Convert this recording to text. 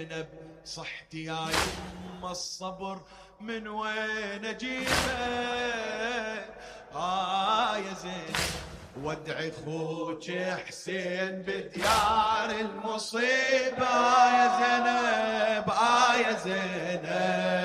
زينب صحتي يا يما الصبر من وين اجيبه يا زينب وادعي خوك حسين بديار المصيبة يا زينب يا زينب